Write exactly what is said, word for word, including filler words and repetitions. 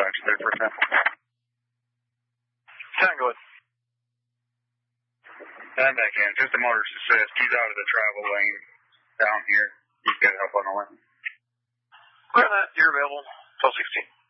dispatch there for a minute. Tango it. And back in. Just the motorist says he's out of the travel lane down here. He's got help on the lane. Clear that. You're available. twelve sixteen.